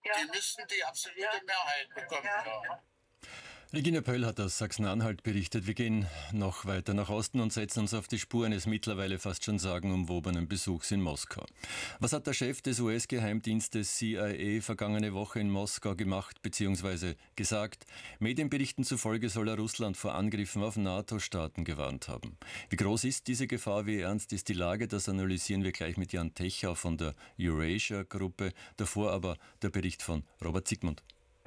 Die müssten die absolute Mehrheit bekommen. Ja. Regina Pöll hat aus Sachsen-Anhalt berichtet. Wir gehen noch weiter nach Osten und setzen uns auf die Spur eines mittlerweile fast schon sagenumwobenen Besuchs in Moskau. Was hat der Chef des US-Geheimdienstes CIA vergangene Woche in Moskau gemacht bzw. gesagt? Medienberichten zufolge soll er Russland vor Angriffen auf NATO-Staaten gewarnt haben. Wie groß ist diese Gefahr? Wie ernst ist die Lage? Das analysieren wir gleich mit Jan Techau von der Eurasia-Gruppe. Davor aber der Bericht von Robert Zygmunt.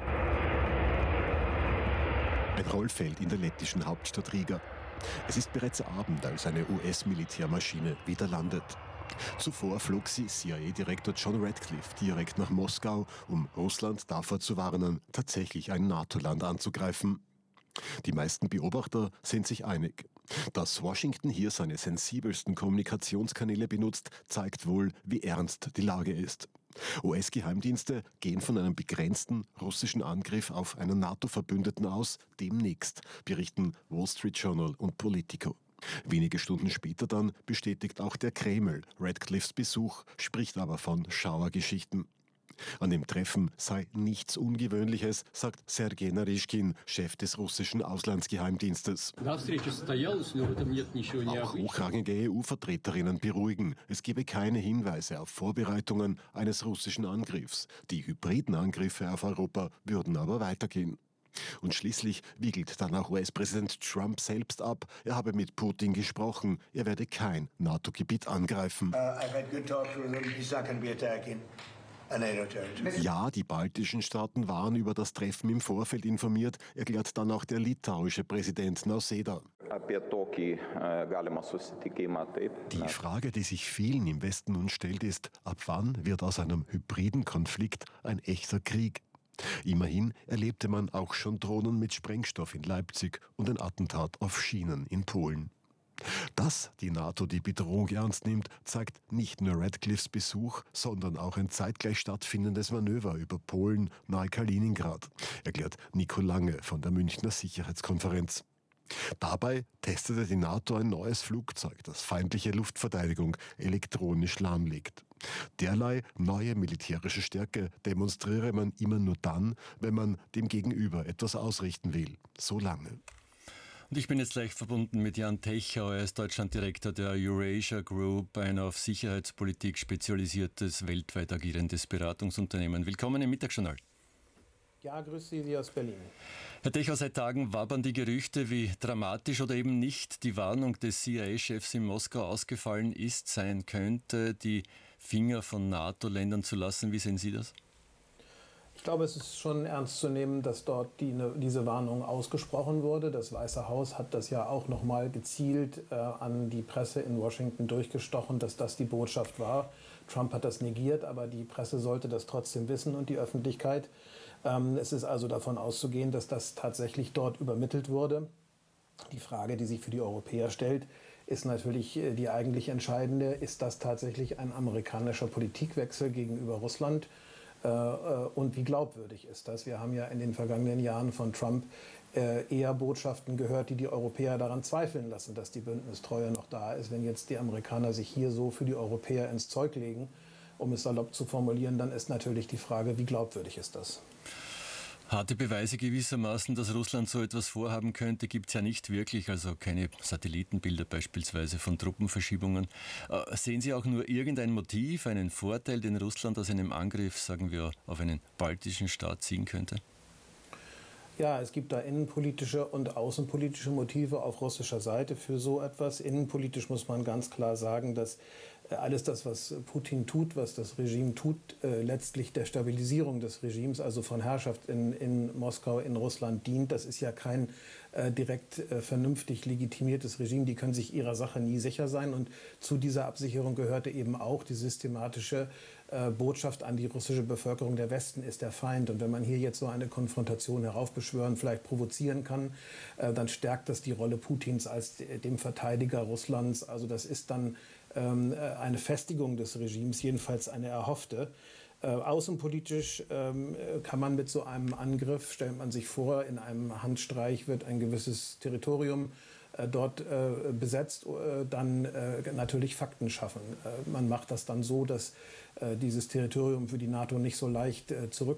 Ein Rollfeld in der lettischen Hauptstadt Riga. Es ist bereits Abend, als eine US-Militärmaschine wieder landet. Zuvor flog sie CIA-Direktor John Ratcliffe direkt nach Moskau, um Russland davor zu warnen, tatsächlich ein NATO-Land anzugreifen. Die meisten Beobachter sind sich einig. Dass Washington hier seine sensibelsten Kommunikationskanäle benutzt, zeigt wohl, wie ernst die Lage ist. US-Geheimdienste gehen von einem begrenzten russischen Angriff auf einen NATO-Verbündeten aus, demnächst, berichten Wall Street Journal und Politico. Wenige Stunden später dann bestätigt auch der Kreml Ratcliffes Besuch, spricht aber von Schauergeschichten. An dem Treffen sei nichts Ungewöhnliches, sagt Sergei Naryshkin, Chef des russischen Auslandsgeheimdienstes. Auch hochrangige EU-Vertreterinnen beruhigen, es gebe keine Hinweise auf Vorbereitungen eines russischen Angriffs. Die hybriden Angriffe auf Europa würden aber weitergehen. Und schließlich wiegelt dann auch US-Präsident Trump selbst ab. Er habe mit Putin gesprochen, er werde kein NATO-Gebiet angreifen. Ja, die baltischen Staaten waren über das Treffen im Vorfeld informiert, erklärt dann auch der litauische Präsident Nausėda. Die Frage, die sich vielen im Westen nun stellt, ist, ab wann wird aus einem hybriden Konflikt ein echter Krieg? Immerhin erlebte man auch schon Drohnen mit Sprengstoff in Leipzig und ein Attentat auf Schienen in Polen. Dass die NATO die Bedrohung ernst nimmt, zeigt nicht nur Ratcliffes Besuch, sondern auch ein zeitgleich stattfindendes Manöver über Polen nahe Kaliningrad, erklärt Nico Lange von der Münchner Sicherheitskonferenz. Dabei testete die NATO ein neues Flugzeug, das feindliche Luftverteidigung elektronisch lahmlegt. Derlei neue militärische Stärke demonstriere man immer nur dann, wenn man dem Gegenüber etwas ausrichten will. So lange. Und ich bin jetzt gleich verbunden mit Jan Techau, er ist Deutschlanddirektor der Eurasia Group, ein auf Sicherheitspolitik spezialisiertes, weltweit agierendes Beratungsunternehmen. Willkommen im Mittagsjournal. Ja, grüß Sie aus Berlin. Herr Techau, seit Tagen wabern die Gerüchte, wie dramatisch oder eben nicht die Warnung des CIA-Chefs in Moskau ausgefallen ist, sein könnte, die Finger von NATO-Ländern zu lassen. Wie sehen Sie das? Ich glaube, es ist schon ernst zu nehmen, dass dort diese Warnung ausgesprochen wurde. Das Weiße Haus hat das ja auch nochmal gezielt an die Presse in Washington durchgestochen, dass das die Botschaft war. Trump hat das negiert, aber die Presse sollte das trotzdem wissen und die Öffentlichkeit. Es ist also davon auszugehen, dass das tatsächlich dort übermittelt wurde. Die Frage, die sich für die Europäer stellt, ist natürlich die eigentlich entscheidende. Ist das tatsächlich ein amerikanischer Politikwechsel gegenüber Russland? Und wie glaubwürdig ist das? Wir haben ja in den vergangenen Jahren von Trump eher Botschaften gehört, die die Europäer daran zweifeln lassen, dass die Bündnistreue noch da ist. Wenn jetzt die Amerikaner sich hier so für die Europäer ins Zeug legen, um es salopp zu formulieren, dann ist natürlich die Frage, wie glaubwürdig ist das? Harte Beweise gewissermaßen, dass Russland so etwas vorhaben könnte, gibt es ja nicht wirklich, also keine Satellitenbilder beispielsweise von Truppenverschiebungen. Sehen Sie auch nur irgendein Motiv, einen Vorteil, den Russland aus einem Angriff, sagen wir, auf einen baltischen Staat ziehen könnte? Ja, es gibt da innenpolitische und außenpolitische Motive auf russischer Seite für so etwas. Innenpolitisch muss man ganz klar sagen, dass alles das, was Putin tut, was das Regime tut, letztlich der Stabilisierung des Regimes, also von Herrschaft in Moskau, in Russland dient. Das ist ja kein direkt vernünftig legitimiertes Regime. Die können sich ihrer Sache nie sicher sein. Und zu dieser Absicherung gehörte eben auch die systematische Botschaft an die russische Bevölkerung, der Westen ist der Feind. Und wenn man hier jetzt so eine Konfrontation heraufbeschwören, vielleicht provozieren kann, dann stärkt das die Rolle Putins als dem Verteidiger Russlands. Also das ist dann eine Festigung des Regimes, jedenfalls eine erhoffte. Außenpolitisch kann man mit so einem Angriff, stellt man sich vor, in einem Handstreich wird ein gewisses Territorium dort besetzt, dann natürlich Fakten schaffen. Man macht das dann so, dass dieses Territorium für die NATO nicht so leicht